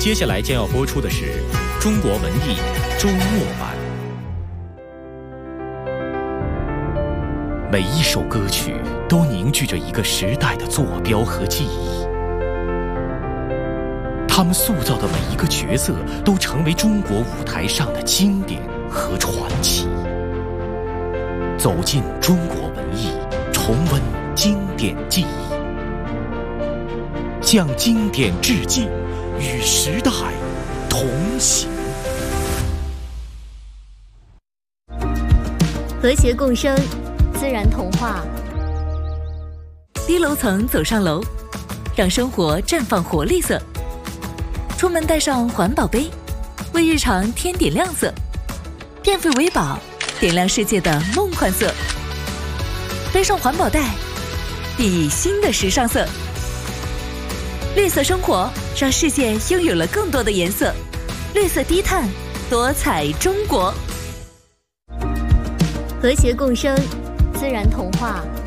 接下来将要播出的是中国文艺周末版。每一首歌曲都凝聚着一个时代的坐标和记忆，他们塑造的每一个角色都成为中国舞台上的经典和传奇。走进中国文艺，重温经典记忆，向经典致敬，与时代同行。 和谐共生，自然童话。 低楼层走上楼，让生活绽放活力色。出门带上环保杯，为日常添点亮色。电费为宝，点亮世界的梦幻色。背上环保袋，熠熠新的时尚色。绿色生活，让世界拥有了更多的颜色。绿色低碳，多彩中国。 和谐共生，自然童话。